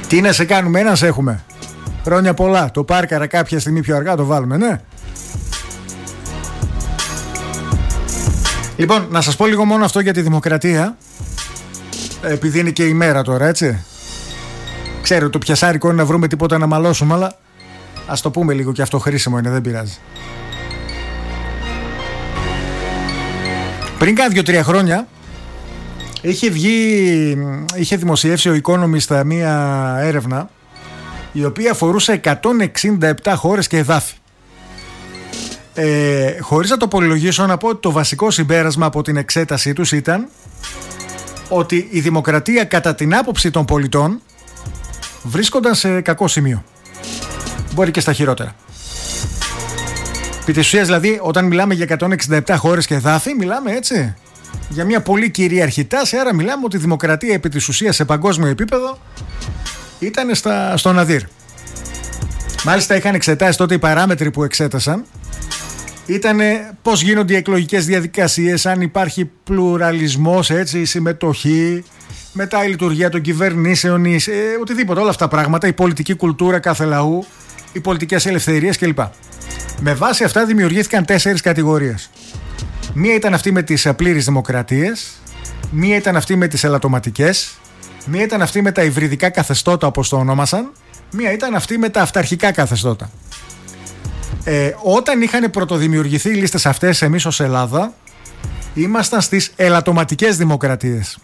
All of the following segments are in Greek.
Τι να σε κάνουμε, ένας έχουμε. Χρόνια πολλά. Το πάρκαρα κάποια στιγμή πιο αργά το βάλουμε, ναι. Λοιπόν, να σας πω λίγο μόνο αυτό για τη δημοκρατία, επειδή είναι και η μέρα τώρα, έτσι. Ξέρω το πιασάρικο είναι να βρούμε τίποτα να μαλώσουμε, αλλά ας το πούμε λίγο, και αυτό χρήσιμο είναι, δεν πειράζει. Πριν κάνα 2-3 χρόνια είχε δημοσιεύσει ο Economist μία έρευνα η οποία αφορούσε 167 χώρες και εδάφη. Χωρίς να το πολυλογήσω, να πω ότι το βασικό συμπέρασμα από την εξέτασή τους ήταν ότι η δημοκρατία κατά την άποψη των πολιτών βρίσκονταν σε κακό σημείο. Μπορεί και στα χειρότερα. Επί της ουσίας, δηλαδή, όταν μιλάμε για 167 χώρες και εδάφη, μιλάμε έτσι για μια πολύ κυρίαρχη τάση, άρα μιλάμε ότι η δημοκρατία επί της ουσίας σε παγκόσμιο επίπεδο ήταν στο ναδύρ. Μάλιστα είχαν εξετάσει τότε, οι παράμετροι που εξέτασαν ήταν πώς γίνονται οι εκλογικές διαδικασίες, αν υπάρχει πλουραλισμός, έτσι, συμμετοχή, μετά η λειτουργία των κυβερνήσεων, οτιδήποτε, όλα αυτά τα πράγματα, η πολιτική κουλτούρα κάθε λαού, οι πολιτικές ελευθερίες κλπ. Με βάση αυτά δημιουργήθηκαν 4 κατηγορίες. Μία ήταν αυτή με τις πλήρεις δημοκρατίες, μία ήταν αυτή με τις ελαττωματικές, μία ήταν αυτή με τα υβριδικά καθεστώτα όπως το ονόμασαν, μία ήταν αυτή με τα αυταρχικά καθεστώτα. Όταν είχαν πρωτοδημιουργηθεί οι λίστες αυτές, εμείς ως Ελλάδα ήμασταν στις ελαττωματικές δημοκρατίες.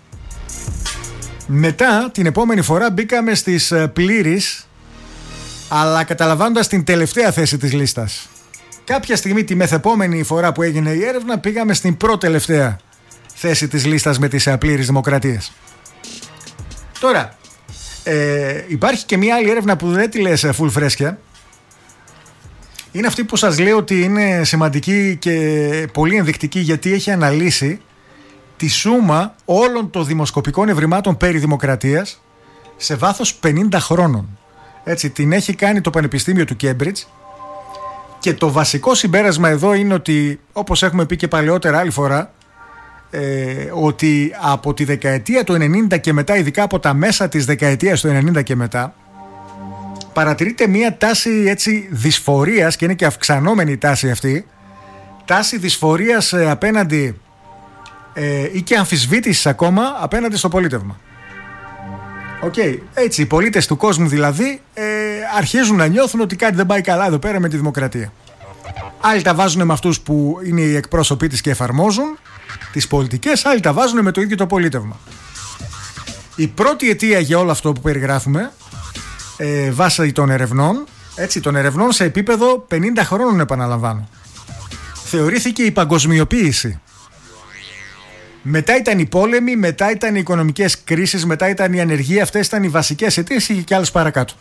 Μετά την επόμενη φορά μπήκαμε στις πλήρεις, αλλά καταλαμβάνοντας την τελευταία θέση της λίστας. Κάποια στιγμή τη μεθεπόμενη φορά που έγινε η έρευνα πήγαμε στην προτελευταία θέση της λίστας με τις πλήρεις δημοκρατίες. Τώρα υπάρχει και μια άλλη έρευνα που δεν τη λες full φρέσκια. Είναι αυτή που σας λέω ότι είναι σημαντική και πολύ ενδεικτική, γιατί έχει αναλύσει τη σούμα όλων των δημοσκοπικών ευρημάτων περί δημοκρατίας σε βάθος 50 χρόνων. Έτσι, την έχει κάνει το Πανεπιστήμιο του Cambridge, και το βασικό συμπέρασμα εδώ είναι ότι, όπως έχουμε πει και παλαιότερα άλλη φορά, ότι από τη δεκαετία του 90 και μετά, ειδικά από τα μέσα της δεκαετίας του 90 και μετά, παρατηρείται μία τάση, έτσι, δυσφορίας, και είναι και αυξανόμενη η τάση αυτή, τάση δυσφορίας απέναντι ή και αμφισβήτησης ακόμα απέναντι στο πολίτευμα. Έτσι, οι πολίτες του κόσμου δηλαδή αρχίζουν να νιώθουν ότι κάτι δεν πάει καλά εδώ πέρα με τη δημοκρατία. Άλλοι τα βάζουν με αυτούς που είναι οι εκπρόσωποι της και εφαρμόζουν τις πολιτικές, άλλοι τα βάζουν με το ίδιο το πολίτευμα. Η πρώτη αιτία για όλο αυτό που περιγράφουμε, βάσει των ερευνών, έτσι, των ερευνών σε επίπεδο 50 χρόνων, επαναλαμβάνω, θεωρήθηκε η παγκοσμιοποίηση. Μετά ήταν οι πόλεμοι, μετά ήταν οι οικονομικές κρίσεις, μετά ήταν η ανεργία. Αυτές ήταν οι βασικές αιτίες, είχε και άλλες παρακάτω.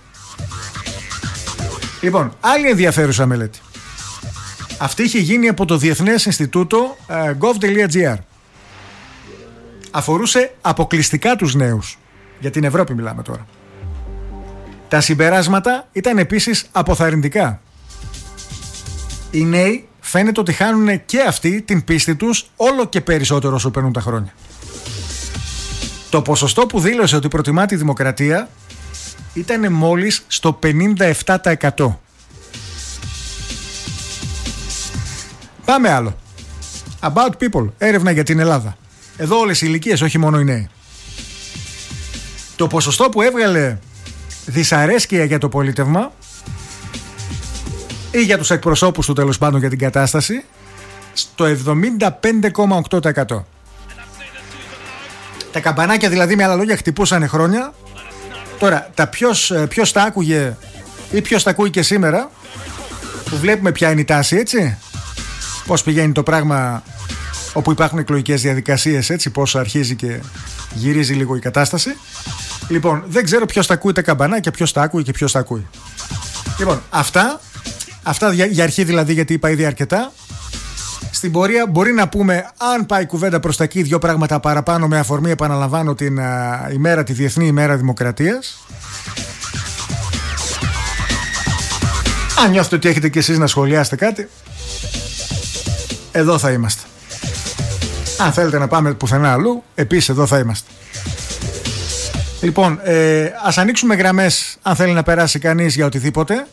Λοιπόν, άλλη ενδιαφέρουσα μελέτη. Αυτή είχε γίνει από το Διεθνές Ινστιτούτο gov.gr. Αφορούσε αποκλειστικά τους νέους. Για την Ευρώπη μιλάμε τώρα. Τα συμπεράσματα ήταν επίσης αποθαρρυντικά. Οι νέοι φαίνεται ότι χάνουν και αυτοί την πίστη τους όλο και περισσότερο όσο περνούν τα χρόνια. Το ποσοστό που δήλωσε ότι προτιμά τη δημοκρατία ήταν μόλις στο 57%. Πάμε άλλο. About people, έρευνα για την Ελλάδα. Εδώ όλες οι ηλικίες, όχι μόνο οι νέοι. Το ποσοστό που έβγαλε δυσαρέσκεια για το πολίτευμα ή για τους εκπροσώπους του, τέλος πάντων, για την κατάσταση, στο 75,8%. Τα καμπανάκια δηλαδή, με άλλα λόγια, χτυπούσανε χρόνια. Τώρα, τα ποιος τα άκουγε ή ποιος τα ακούει και σήμερα, που βλέπουμε ποια είναι η τάση, έτσι, πώς πηγαίνει το πράγμα όπου υπάρχουν εκλογικές διαδικασίες, έτσι, πώς αρχίζει και γυρίζει λίγο η κατάσταση. Λοιπόν, δεν ξέρω ποιος τα ακούει τα καμπανάκια, ποιος τα ακούει και ποιος τα ακούει. Λοιπόν, αυτά για αρχή δηλαδή, γιατί είπα ήδη αρκετά. Στην πορεία μπορεί να πούμε, αν πάει κουβέντα προς τα εκεί, 2 πράγματα παραπάνω, με αφορμή, επαναλαμβάνω, την ημέρα, τη Διεθνή ημέρα Δημοκρατίας. Αν νιώθετε ότι έχετε κι εσείς να σχολιάσετε κάτι, εδώ θα είμαστε. Αν θέλετε να πάμε πουθενά αλλού, επίσης εδώ θα είμαστε. Λοιπόν, ας ανοίξουμε γραμμές αν θέλει να περάσει κανείς για οτιδήποτε.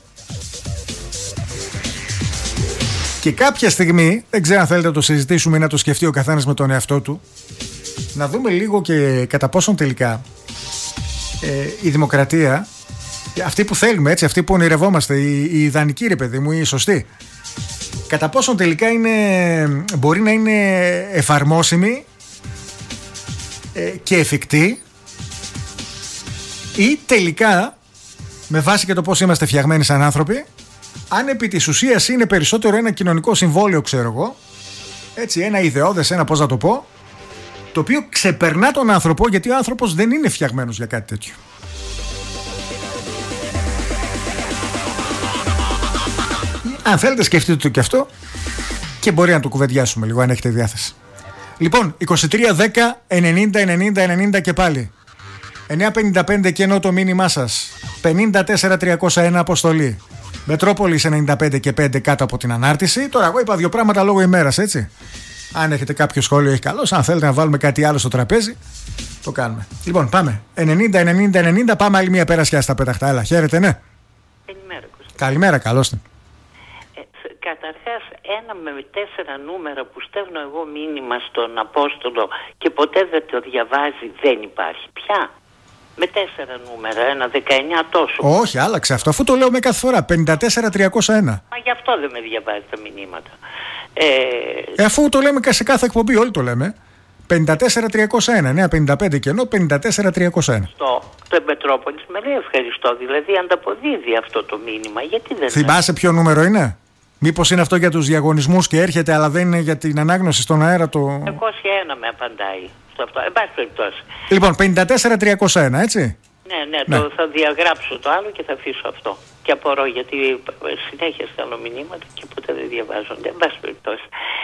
Και κάποια στιγμή, δεν ξέρω αν θέλετε να το συζητήσουμε ή να το σκεφτεί ο καθένας με τον εαυτό του, να δούμε λίγο και κατά πόσον τελικά η δημοκρατία, αυτή που θέλουμε, έτσι, αυτή που ονειρευόμαστε, η ιδανική, ρε παιδί μου, η σωστή, κατά πόσον τελικά μπορεί να είναι εφαρμόσιμη και εφικτή, ή τελικά, με βάση και το πώς είμαστε φτιαγμένοι σαν άνθρωποι, αν επί της ουσίας είναι περισσότερο ένα κοινωνικό συμβόλαιο, ξέρω εγώ, έτσι, ένα ιδεώδες, ένα πώς να το πω, το οποίο ξεπερνά τον άνθρωπο, γιατί ο άνθρωπος δεν είναι φτιαγμένος για κάτι τέτοιο. Αν θέλετε, σκεφτείτε το και αυτό και μπορεί να το κουβεντιάσουμε λίγο, αν έχετε διάθεση. Λοιπόν, 23 10 90 90 90 και πάλι 955 και ενώ το μήνυμά σας, 54 301 αποστολή, Μετρόπολης 95 και 5 κάτω από την ανάρτηση. Τώρα εγώ είπα δύο πράγματα λόγω ημέρας, έτσι. Αν έχετε κάποιο σχόλιο, έχει καλώς. Αν θέλετε να βάλουμε κάτι άλλο στο τραπέζι, το κάνουμε. Λοιπόν, πάμε 90 90 90. Πάμε άλλη μία πέρασιά στα πέταχτα. Έλα, χαίρετε, ναι. Καλημέρα, Κώστα. Καλημέρα, καλώς. Καταρχάς, ένα με 4 νούμερα που στέλνω εγώ μήνυμα στον Απόστολο και ποτέ δεν το διαβάζει, δεν υπάρχει πια. Με 4 νούμερα, ένα 19 τόσο. Όχι, άλλαξε αυτό, αφού το λέω με κάθε φορά. 54 301. Μα γι' αυτό δεν με διαβάζει τα μηνύματα. Αφού το λέμε σε κάθε εκπομπή, όλοι το λέμε. 54 301. Νέα 55 κενό, 54 301. Το Μετρόπολης με λέει ευχαριστώ. Δηλαδή ανταποδίδει αυτό το μήνυμα. Γιατί δεν. Θυμάσαι ποιο νούμερο είναι? Μήπως είναι αυτό για τους διαγωνισμούς και έρχεται, αλλά δεν είναι για την ανάγνωση στον αέρα το. 201 με απαντάει στο αυτό. Εν πάση περιπτώσει. Λοιπόν, 54 301, έτσι. Ναι. Θα διαγράψω το άλλο και θα αφήσω αυτό. Και απορώ γιατί συνέχεια στέλνω μηνύματα και ποτέ δεν διαβάζονται. Εν πάση περιπτώσει.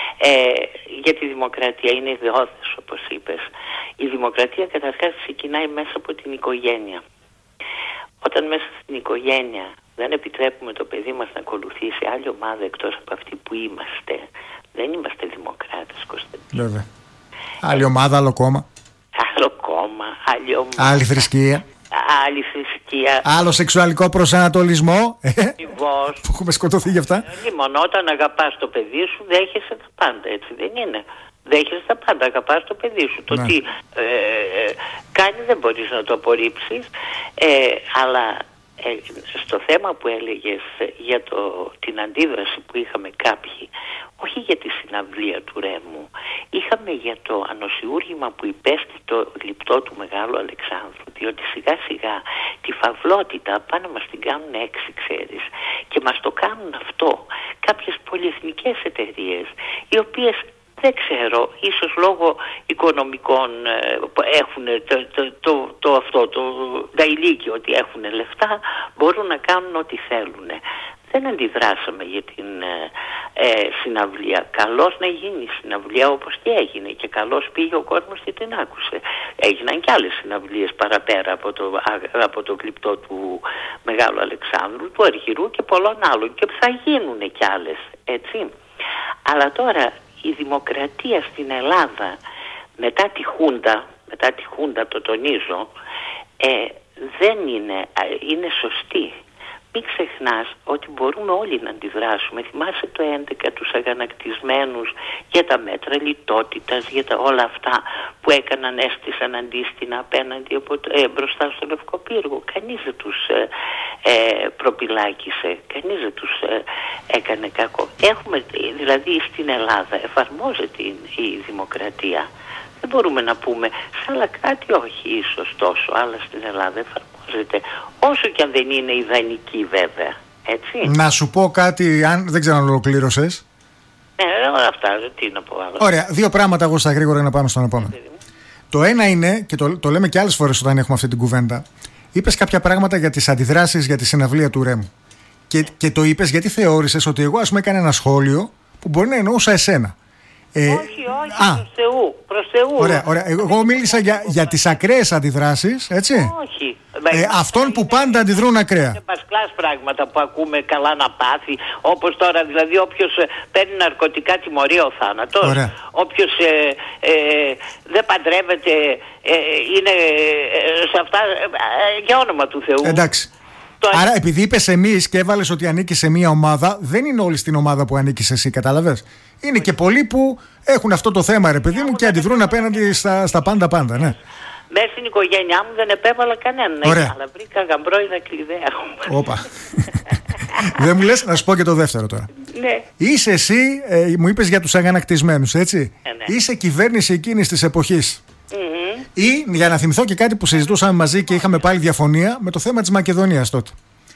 Για τη δημοκρατία είναι ιδεώδες, όπως είπες. Η δημοκρατία καταρχάς ξεκινάει μέσα από την οικογένεια. Όταν μέσα στην οικογένεια δεν επιτρέπουμε το παιδί μας να ακολουθήσει άλλη ομάδα εκτός από αυτή που είμαστε, δεν είμαστε δημοκράτες, Κωνσταντίνε. Βέβαια. Άλλη ομάδα, άλλο κόμμα. Άλλο κόμμα, άλλη ομάδα. Άλλη θρησκεία. Άλλη θρησκεία. Άλλο σεξουαλικό προσανατολισμό. Ακριβώς. Που έχουμε σκοτωθεί γι' αυτά. Λοιπόν, όταν αγαπάς το παιδί σου, δέχεσαι τα πάντα, έτσι δεν είναι? Δέχεσαι τα πάντα, αγαπάς το παιδί σου. Το τι κάνει δεν μπορείς να το απορρίψεις, αλλά στο θέμα που έλεγες για την αντίδραση που είχαμε κάποιοι, όχι για τη συναυλία του Ρέμου, είχαμε για το ανοσιούργημα που υπέστη το γλυπτό του Μεγάλου Αλεξάνδρου, διότι σιγά σιγά τη φαυλότητα πάνω μας την κάνουν έξι, ξέρεις, και μας το κάνουν αυτό κάποιες πολυεθνικές εταιρείες, οι οποίες δεν ξέρω, ίσως λόγω οικονομικών έχουν τα ηλίκια ότι έχουν λεφτά, μπορούν να κάνουν ό,τι θέλουν. Δεν αντιδράσαμε για την συναυλία. Καλώς να γίνει η συναυλία όπως και έγινε και καλώς πήγε ο κόσμος και την άκουσε. Έγιναν και άλλες συναυλίες παραπέρα από το γλυπτό του Μεγάλου Αλεξάνδρου, του Αργυρού και πολλών άλλων, και θα γίνουν κι άλλες, έτσι. Αλλά τώρα η δημοκρατία στην Ελλάδα μετά τη Χούντα, το τονίζω, δεν είναι σωστή. Μην ξεχνάς ότι μπορούμε όλοι να αντιδράσουμε. Θυμάσαι το 11 τους αγανακτισμένους για τα μέτρα λιτότητας, για όλα αυτά που έκαναν, έστησαν αντίστοινα απέναντι μπροστά στο Λευκό Πύργο. Κανείς δεν τους προπυλάκησε, κανείς δεν τους έκανε κακό. Δηλαδή στην Ελλάδα εφαρμόζεται η δημοκρατία. Δεν μπορούμε να πούμε, σε άλλα κράτη όχι ίσως τόσο, αλλά στην Ελλάδα εφαρμόζεται, όσο και αν δεν είναι ιδανική βέβαια, έτσι. Να σου πω κάτι, αν δεν ξέρω αν ολοκλήρωσες. Ναι, αυτά, τι να πω άλλο. Ωραία, δύο πράγματα εγώ στα γρήγορα να πάμε στον επόμενο. Το ένα είναι, και το λέμε και άλλες φορές όταν έχουμε αυτή την κουβέντα, είπες κάποια πράγματα για τις αντιδράσεις για τη συναυλία του Ρέμου. Και το είπες γιατί θεώρησες ότι εγώ, ας πούμε, έκανα ένα σχόλιο που μπορεί να εννοούσα εσένα. Όχι, προς Θεού. Ωραία. Εγώ μίλησα για τις ακραίες αντιδράσεις, έτσι. Όχι, Αυτών που πάντα αντιδρούν ακραία. Είναι πασκλάς πράγματα που ακούμε, καλά να πάθει. Όπως τώρα, δηλαδή, όποιος παίρνει ναρκωτικά τιμωρεί ο θάνατος. Όποιος δεν παντρεύεται είναι σε αυτά, για όνομα του Θεού. Εντάξει. Άρα, επειδή είπες εμείς και έβαλες ότι ανήκει σε μία ομάδα, δεν είναι όλοι στην ομάδα που ανήκεις εσύ, κατάλαβες. Είναι και πολλοί που έχουν αυτό το θέμα, ρε παιδί μου, και αντιδρούν απέναντι στα πάντα, ναι. Μέσα στην οικογένειά μου δεν επέβαλα κανέναν. Αλλά βρήκα γαμπρόιδα κλειδαία. Όπα. Δεν μου λες, να σου πω και το δεύτερο τώρα. Ναι. Είσαι εσύ, μου είπες για τους αγανακτισμένους, έτσι. Ναι. Είσαι κυβέρνηση εκείνης της εποχής. Ή, για να θυμηθώ και κάτι που συζητούσαμε μαζί και είχαμε πάλι διαφωνία, με το θέμα της Μακεδονίας τότε.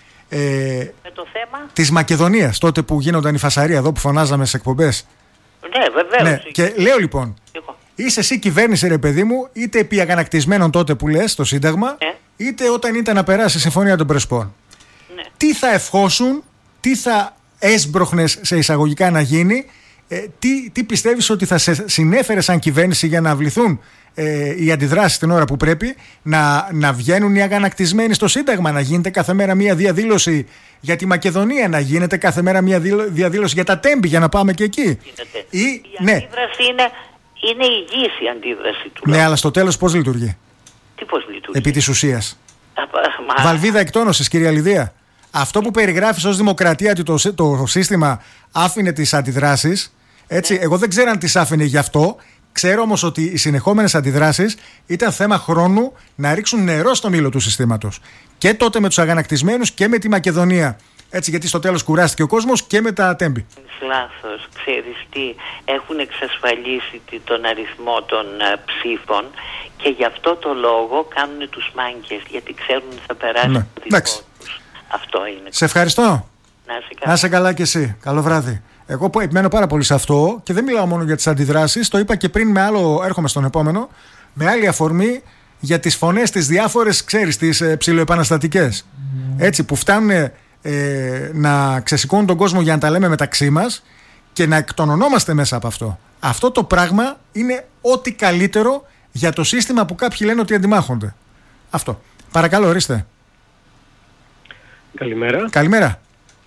Με το θέμα της Μακεδονίας, τότε που γίνονταν η φασαρία εδώ που φωνάζαμε σε εκπομπές. Ναι, βεβαίως. Ναι. Και λέω λοιπόν, είσαι εσύ κυβέρνηση, ρε παιδί μου, είτε επί αγανακτισμένων τότε που λες το Σύνταγμα, είτε όταν ήταν να περάσει η Συμφωνία των Πρεσπών. Ναι. Τι θα ευχόσουν, τι θα έσπροχνες σε εισαγωγικά να γίνει, τι πιστεύεις ότι θα σε συνέφερε σαν κυβέρνηση για να αυληθούν οι αντιδράσεις την ώρα που πρέπει, να βγαίνουν οι αγανακτισμένοι στο Σύνταγμα, να γίνεται κάθε μέρα μια διαδήλωση για τη Μακεδονία, να γίνεται κάθε μέρα μια διαδήλωση για τα Τέμπη, για να πάμε και εκεί. Η αντίδραση είναι υγιής, η αντίδραση του. Ναι, αλλά στο τέλος πώς λειτουργεί? Τι πώς λειτουργεί? Επί της ουσίας. Βαλβίδα εκτόνωσης, κυρία Λιδία. Αυτό που περιγράφεις ως δημοκρατία, ότι το σύστημα άφηνε τις αντιδράσεις, έτσι, εγώ δεν ξέρω αν τις άφηνε γι' αυτό. Ξέρω όμως ότι οι συνεχόμενες αντιδράσεις ήταν θέμα χρόνου να ρίξουν νερό στο μήλο του συστήματος. Και τότε με τους αγανακτισμένους και με τη Μακεδονία. Έτσι, γιατί στο τέλος κουράστηκε ο κόσμος και με τα Τέμπη. Λάθος. Ξέρεις τι, έχουν εξασφαλίσει τον αριθμό των ψήφων και γι' αυτό το λόγο κάνουν τους μάγκες, γιατί ξέρουν ότι θα περάσει το δικό τους. Αυτό είναι. Σε ευχαριστώ. Να είσαι καλά κι εσύ. Καλό βράδυ. Εγώ που επιμένω πάρα πολύ σε αυτό και δεν μιλάω μόνο για τις αντιδράσεις, το είπα και πριν με άλλο, έρχομαι στον επόμενο, με άλλη αφορμή για τις φωνές, τις διάφορες, ξέρεις, τις ψιλοεπαναστατικές. Έτσι, που φτάνουν να ξεσηκώνουν τον κόσμο για να τα λέμε μεταξύ μας και να εκτονωνόμαστε μέσα από αυτό. Αυτό το πράγμα είναι ό,τι καλύτερο για το σύστημα που κάποιοι λένε ότι αντιμάχονται. Αυτό. Παρακαλώ, ορίστε. Καλημέρα. Καλημέρα.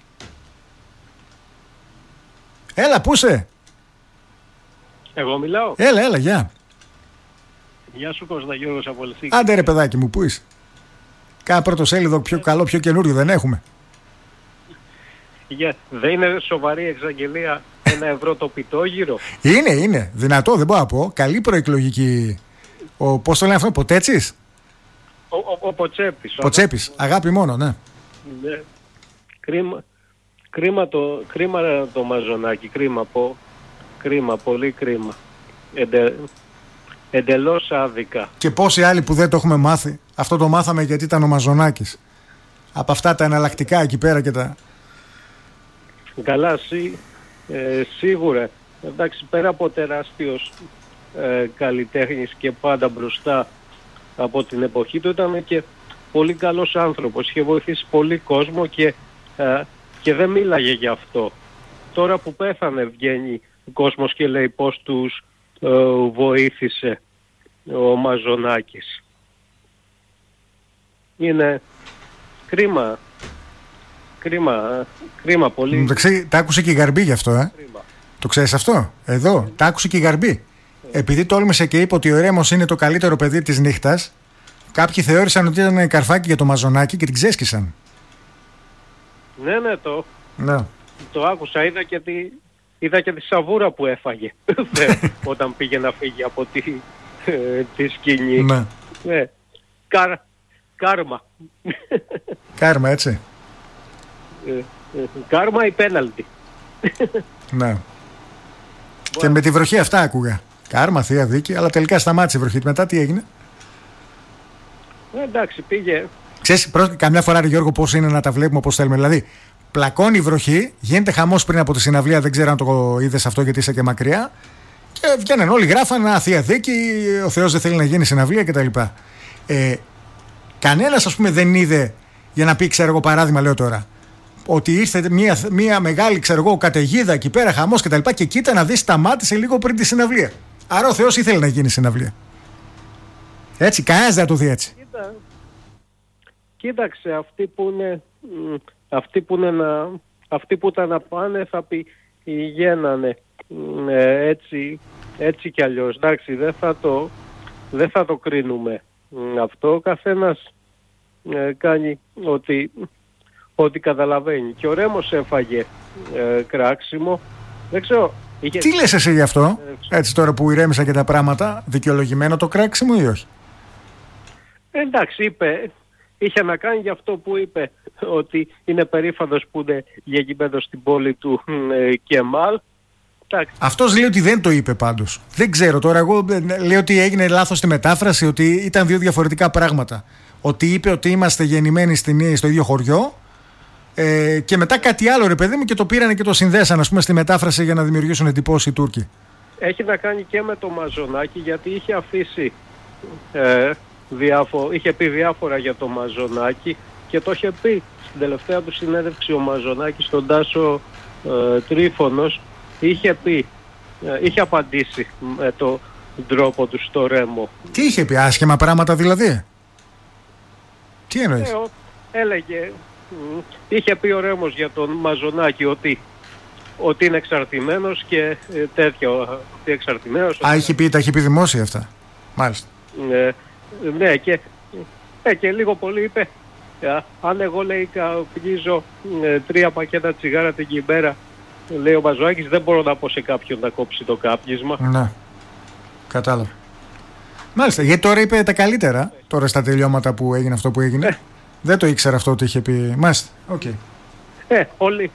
Έλα, πού είσαι? Εγώ μιλάω. Έλα, γεια. Γεια σου, Κώστα, Γιώργος από Λεσίκη. Άντε ρε παιδάκι μου, πού είσαι? Κάνα πρωτοσέλιδο πιο καλό, πιο καινούριο δεν έχουμε? Δεν είναι σοβαρή εξαγγελία 1 ευρώ το πιτόγυρο? Είναι, δυνατό, δεν μπορώ να πω. Καλή προεκλογική. Πώς το λένε αυτό, Ποτέτσης? Ο Ποτσέπης. Ποτσέπης, αγάπη μόνο, ναι. Κρίμα το μαζονάκι, κρίμα, πολύ κρίμα. Εντελώς άδικα. Και πόσοι άλλοι που δεν το έχουμε μάθει. Αυτό το μάθαμε γιατί ήταν ο Μαζονάκης. Από αυτά τα εναλλακτικά εκεί πέρα και τα... Καλά, σίγουρα. Εντάξει, πέρα από τεράστιος καλλιτέχνης και πάντα μπροστά από την εποχή του, ήταν και πολύ καλός άνθρωπος. Είχε βοηθήσει πολύ κόσμο και δεν μίλαγε γι' αυτό. Τώρα που πέθανε βγαίνει ο κόσμος και λέει πως τους βοήθησε ο Μαζονάκης. Είναι κρίμα πολύ. Εντάξει, τα άκουσε και η Γαρμπή γι' αυτό, Το ξέρεις αυτό? Εδώ, τα άκουσε και η Γαρμπή. Επειδή τόλμησε και είπε ότι ο Ρέμος είναι το καλύτερο παιδί της νύχτας, κάποιοι θεώρησαν ότι ήταν καρφάκι για το Μαζονάκη και την ξέσκισαν. Ναι, το άκουσα, είδα και τη σαβούρα που έφαγε όταν πήγε να φύγει από τη σκηνή. Ναι. Κάρμα. Κάρμα, έτσι. Κάρμα ή πέναλτι. Ναι. Και με τη βροχή αυτά άκουγα. Κάρμα, θεία δίκη, αλλά τελικά σταμάτησε η βροχή. Μετά τι έγινε? Εντάξει, πήγε. Ξέρεις, καμιά φορά, ρε Γιώργο, πώς είναι να τα βλέπουμε όπως θέλουμε. Δηλαδή, πλακώνει η βροχή, γίνεται χαμός πριν από τη συναυλία. Δεν ξέρω αν το είδες αυτό γιατί είσαι και μακριά. Και βγαίνουν όλοι, γράφαν θεία δίκη, ο Θεός δεν θέλει να γίνει συναυλία κτλ. Κανένας, ας πούμε, δεν είδε, για να πει, ξέρω εγώ, παράδειγμα, λέω τώρα, ότι ήρθε μια μεγάλη, ξέρω εγώ, καταιγίδα εκεί πέρα, χαμός κτλ. Και κοίτα να δει, σταμάτησε λίγο πριν τη συναυλία. Άρα ο Θεός ήθελε να γίνει συναυλία. Έτσι, κανένας δεν το δει έτσι. Κοίταξε, αυτοί που ήταν να πάνε θα πηγαίνανε έτσι κι αλλιώς. Εντάξει, δεν θα το κρίνουμε αυτό. Ο καθένας κάνει ό,τι καταλαβαίνει. Και ο Ρέμος έφαγε κράξιμο. Δεν ξέρω. Τι λες εσύ γι' αυτό, έτσι τώρα που ηρέμησαν και τα πράγματα, δικαιολογημένο το κράξιμο ή όχι? Εντάξει, είχε να κάνει για αυτό που είπε, ότι είναι περήφανος που είναι γεννημένος στην πόλη του Κεμάλ. Αυτός λέει ότι δεν το είπε πάντως. Δεν ξέρω τώρα, εγώ λέω ότι έγινε λάθος στη μετάφραση, ότι ήταν δύο διαφορετικά πράγματα. Ότι είπε ότι είμαστε γεννημένοι στο ίδιο χωριό και μετά κάτι άλλο, ρε παιδί μου, και το πήρανε και το συνδέσαν, ας πούμε, στη μετάφραση για να δημιουργήσουν εντυπώσεις οι Τούρκοι. Έχει να κάνει και με το Μαζονάκι, γιατί είχε αφήσει είχε πει διάφορα για το Μαζονάκι και το είχε πει στην τελευταία του συνέντευξη ο Μαζονάκης στον Τάσο Τρίφωνος. Είχε απαντήσει με τον τρόπο του στο Ρέμο. Τι είχε πει, άσχημα πράγματα δηλαδή? Τι εννοείς? Είχε πει ο Ρέμος για τον Μαζονάκη ότι είναι εξαρτημένος και τέτοιο. Τα είχε πει δημόσια αυτά. Μάλιστα. Ναι, και λίγο πολύ είπε, αν εγώ, λέει, καπνίζω 3 πακέτα τσιγάρα την ημέρα, λέει ο Μαζονάκης, δεν μπορώ να πω σε κάποιον να κόψει το κάπνισμα. Ναι, κατάλαβα. Μάλιστα, γιατί τώρα είπε τα καλύτερα, τώρα στα τελειώματα που έγινε αυτό που έγινε. Δεν το ήξερα αυτό ότι είχε πει. Μάλιστα, οκ. Όλοι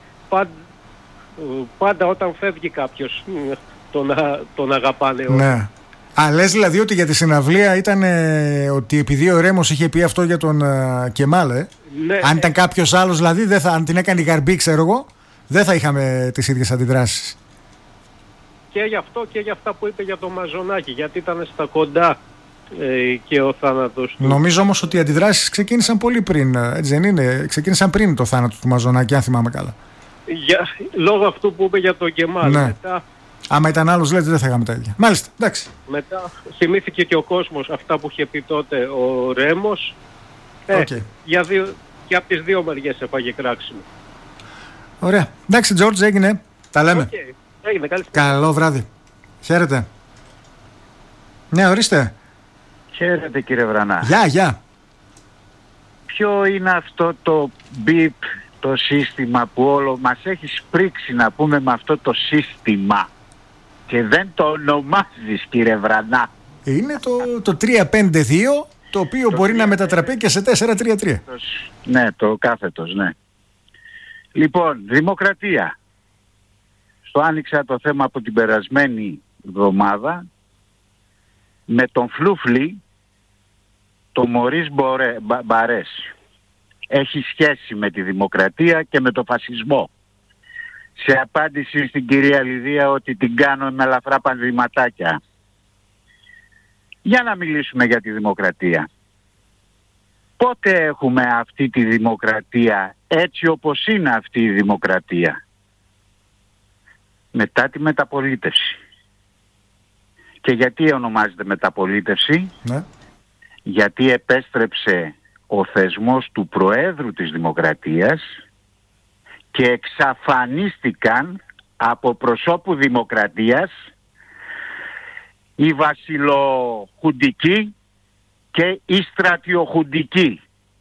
πάντα όταν φεύγει κάποιος τον αγαπάνε όλοι. Ναι. Λες δηλαδή ότι για τη συναυλία ήταν ότι επειδή ο Ρέμος είχε πει αυτό για τον Κεμάλ, ναι, αν ήταν κάποιος άλλος δηλαδή, αν την έκανε η Γαρμπή, ξέρω εγώ, δεν θα είχαμε τις ίδιες αντιδράσεις. Και γι' αυτό και για αυτά που είπε για τον Μαζονάκη, γιατί ήταν στα κοντά και ο θάνατος του. Νομίζω όμως ότι οι αντιδράσεις ξεκίνησαν πολύ πριν, έτσι δεν είναι? Ξεκίνησαν πριν το θάνατο του Μαζονάκη, αν θυμάμαι καλά. Λόγω αυτού που είπε για τον Κεμάλ. Ναι. Μετά, άμα ήταν άλλος, λέτε, δεν θα είχαμε τα ίδια. Μάλιστα, εντάξει. Μετά θυμήθηκε και ο κόσμος αυτά που είχε πει τότε ο Ρέμος. Και από τις δύο μεριές έφαγε κράξιμο. Ωραία. Εντάξει, Τζόρτζ, έγινε. Τα λέμε. Έγινε, καλό βράδυ. Χαίρετε. Ναι, ορίστε. Χαίρετε, κύριε Βρανά. Γεια. Ποιο είναι αυτό το μπιπ, το σύστημα που όλο μας έχει σπρίξει να πούμε με αυτό το σύστημα και δεν το ονομάζεις, κύριε Βρανά? Είναι το 352, το οποίο μπορεί να μετατραπεί και σε 433. Ναι, το κάθετος, ναι. Λοιπόν, δημοκρατία. Στο άνοιξα το θέμα από την περασμένη εβδομάδα με τον Φλούφλι, το Μωρίς Μπαρές. Έχει σχέση με τη δημοκρατία και με το φασισμό. Σε απάντηση στην κυρία Λιδία ότι την κάνω με ελαφρά πανδηματάκια. Για να μιλήσουμε για τη δημοκρατία. Πότε έχουμε αυτή τη δημοκρατία έτσι όπως είναι αυτή η δημοκρατία? Μετά τη μεταπολίτευση. Και γιατί ονομάζεται μεταπολίτευση? Ναι. Γιατί επέστρεψε ο θεσμός του Προέδρου της Δημοκρατίας και εξαφανίστηκαν από προσώπου δημοκρατίας οι βασιλοχουντικοί και οι στρατιοχουντικοί.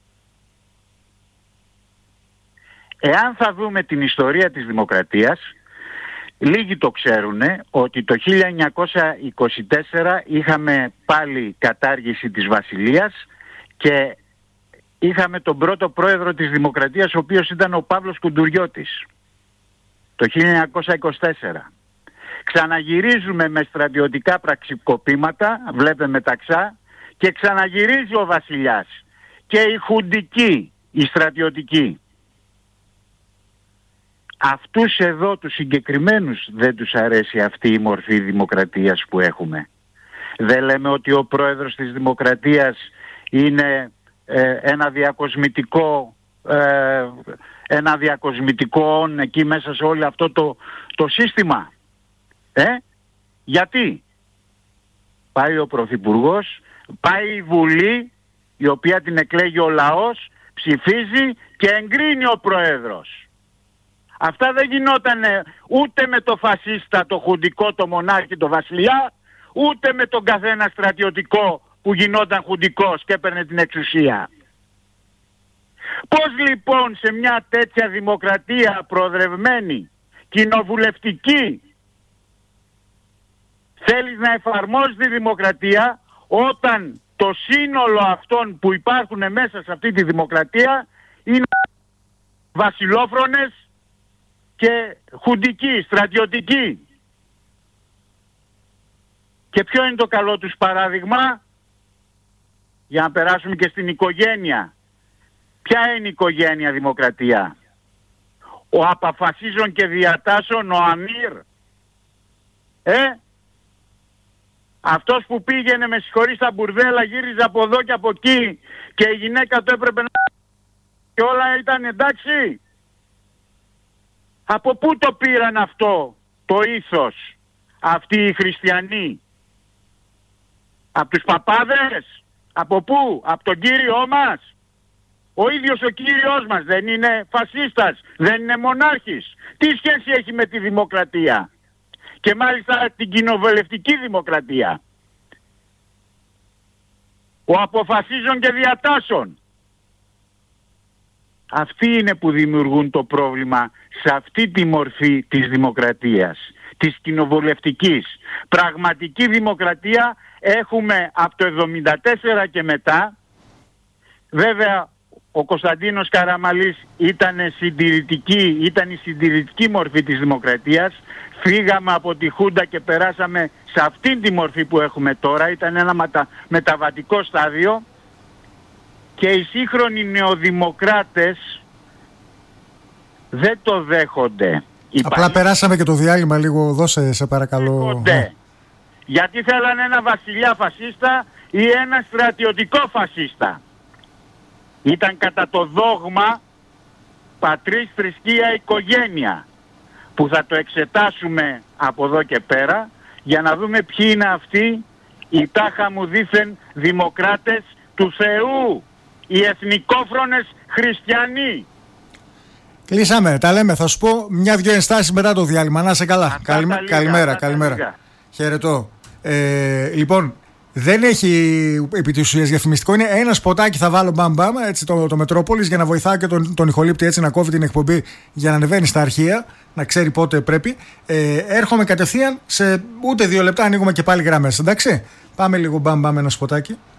Εάν θα δούμε την ιστορία της δημοκρατίας, λίγοι το ξέρουν ότι το 1924 είχαμε πάλι κατάργηση της βασιλείας και είχαμε τον πρώτο πρόεδρο της Δημοκρατίας, ο οποίος ήταν ο Παύλος Κουντουριώτης, το 1924. Ξαναγυρίζουμε με στρατιωτικά πραξικοπήματα, βλέπε μεταξά, και ξαναγυρίζει ο βασιλιάς και οι χουντικοί, οι στρατιωτικοί. Αυτούς εδώ τους συγκεκριμένους δεν τους αρέσει αυτή η μορφή δημοκρατίας που έχουμε. Δεν λέμε ότι ο πρόεδρος της Δημοκρατίας είναι ένα διακοσμητικό εκεί μέσα σε όλο αυτό το σύστημα. Γιατί? Πάει ο Πρωθυπουργός, πάει η Βουλή, η οποία την εκλέγει ο λαός, ψηφίζει και εγκρίνει ο πρόεδρος. Αυτά δεν γινόταν ούτε με το φασίστα, το χουντικό, το μονάρχη, το βασιλιά, ούτε με τον καθένα στρατιωτικό που γινόταν χουντικός και έπαιρνε την εξουσία. Πώς λοιπόν σε μια τέτοια δημοκρατία προοδρευμένη, κοινοβουλευτική, θέλεις να εφαρμόζεις τη δημοκρατία όταν το σύνολο αυτών που υπάρχουν μέσα σε αυτή τη δημοκρατία είναι βασιλόφρονες και χουντικοί, στρατιωτικοί. Και ποιο είναι το καλό τους παράδειγμα? Για να περάσουμε και στην οικογένεια. Ποια είναι η οικογένεια δημοκρατία? Ο απαφασίζων και διατάσσων, ο Αμύρ. Αυτός που πήγαινε, με συγχωρείς, στα μπουρδέλα, γύριζε από εδώ και από εκεί και η γυναίκα του έπρεπε να... και όλα ήταν εντάξει. Από πού το πήραν αυτό το ήθος αυτοί οι χριστιανοί? Από τους παπάδες? Από πού? Από τον Κύριό μας? Ο ίδιος ο Κύριος μας δεν είναι φασίστας, δεν είναι μονάρχης? Τι σχέση έχει με τη δημοκρατία? Και μάλιστα την κοινοβουλευτική δημοκρατία. Ο αποφασίζων και διατάσσων. Αυτοί είναι που δημιουργούν το πρόβλημα σε αυτή τη μορφή της δημοκρατίας, της κοινοβουλευτικής. Πραγματική δημοκρατία έχουμε από το 1974 και μετά. Βέβαια ο Κωνσταντίνος Καραμανλής ήταν η συντηρητική μορφή της δημοκρατίας. Φύγαμε από τη Χούντα και περάσαμε σε αυτήν τη μορφή που έχουμε τώρα. Ήταν ένα μεταβατικό στάδιο και οι σύγχρονοι νεοδημοκράτες δεν το δέχονται. Απλά περάσαμε και το διάλειμμα λίγο, δώσε σε παρακαλώ. Γιατί θέλανε ένα βασιλιά φασίστα ή ένα στρατιωτικό φασίστα. Ήταν κατά το δόγμα πατρίς, θρησκεία, οικογένεια, που θα το εξετάσουμε από εδώ και πέρα για να δούμε ποιοι είναι αυτοί οι τάχα μου δήθεν δημοκράτες του Θεού, οι εθνικόφρονες χριστιανοί. Κλείσαμε, τα λέμε. Θα σου πω μια-δυο ενστάσεις μετά το διάλειμμα. Να είσαι καλά. Καλημέρα. Χαιρετώ. Λοιπόν, δεν έχει επί της ουσίας διαφημιστικό. Είναι ένα σποτάκι θα βάλω μπαμ έτσι, το Μετρόπολης, για να βοηθάω και τον ηχολήπτη έτσι να κόβει την εκπομπή για να ανεβαίνει στα αρχεία, να ξέρει πότε πρέπει. Έρχομαι κατευθείαν σε ούτε 2 λεπτά, ανοίγουμε και πάλι γραμμές. Εντάξει, πάμε λίγο μπαμ ένα σποτάκι.